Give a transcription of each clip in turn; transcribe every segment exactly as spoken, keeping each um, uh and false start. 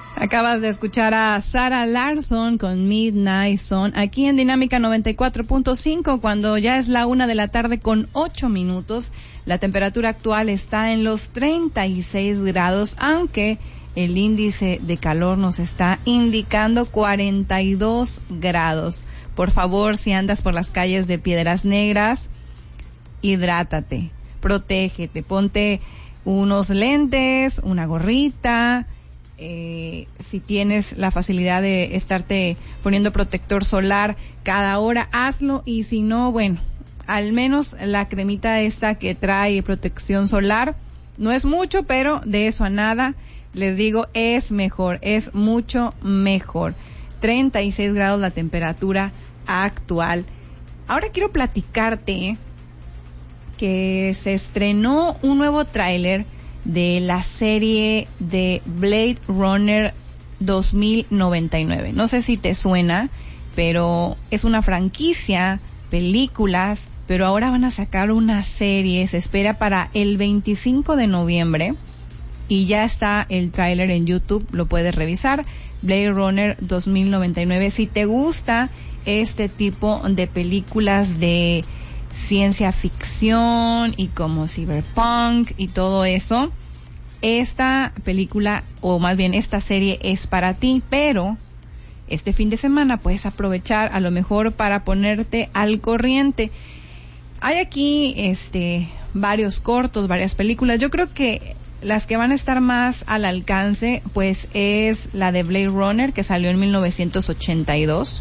Acabas de escuchar a Sarah Larsson con Midnight Sun aquí en Dinámica noventa y cuatro punto cinco cuando ya es la una de la tarde con ocho minutos. La temperatura actual está en los treinta y seis grados, aunque el índice de calor nos está indicando cuarenta y dos grados. Por favor, si andas por las calles de Piedras Negras, hidrátate, protégete, ponte unos lentes, una gorrita. Eh, si tienes la facilidad de estarte poniendo protector solar cada hora, hazlo, y si no, bueno, al menos la cremita esta que trae protección solar, no es mucho, pero de eso a nada, les digo, es mejor, es mucho mejor. treinta y seis grados la temperatura actual. Ahora quiero platicarte que se estrenó un nuevo tráiler de la serie de Blade Runner dos mil noventa y nueve. No sé si te suena, pero es una franquicia, películas, pero ahora van a sacar una serie, se espera para el veinticinco de noviembre, y ya está el tráiler en YouTube, lo puedes revisar, Blade Runner dos mil noventa y nueve. Si te gusta este tipo de películas de ciencia ficción y como cyberpunk y todo eso, esta película, o más bien esta serie, es para ti. Pero este fin de semana puedes aprovechar a lo mejor para ponerte al corriente. Hay aquí este varios cortos, varias películas. Yo creo que las que van a estar más al alcance pues es la de Blade Runner, que salió en mil novecientos ochenta y dos,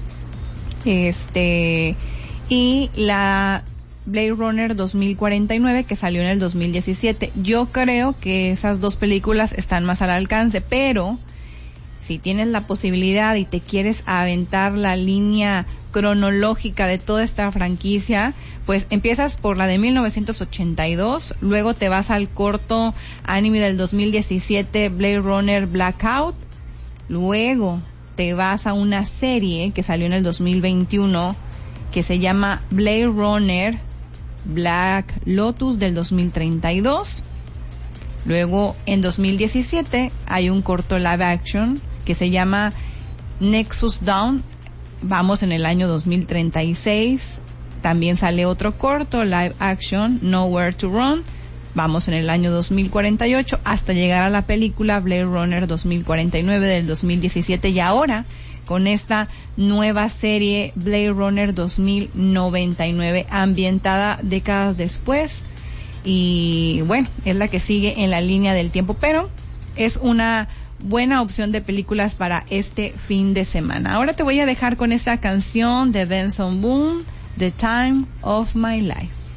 este y la Blade Runner dos mil cuarenta y nueve, que salió en el dos mil diecisiete. Yo creo que esas dos películas están más al alcance, pero si tienes la posibilidad y te quieres aventar la línea cronológica de toda esta franquicia, pues empiezas por la de mil novecientos ochenta y dos, luego te vas al corto anime del dos mil diecisiete, Blade Runner Blackout, luego te vas a una serie que salió en el dos mil veintiuno que se llama Blade Runner Black Lotus del dos mil treinta y dos. Luego en dos mil diecisiete hay un corto live action que se llama Nexus Dawn. Vamos en el año dos mil treinta y seis. También sale otro corto live action, Nowhere to Run. Vamos en el año dos mil cuarenta y ocho hasta llegar a la película Blade Runner dos mil cuarenta y nueve del dos mil diecisiete, y ahora con esta nueva serie Blade Runner dos mil noventa y nueve, ambientada décadas después, y bueno, es la que sigue en la línea del tiempo, pero es una buena opción de películas para este fin de semana. Ahora te voy a dejar con esta canción de Benson Boone, The Time of My Life.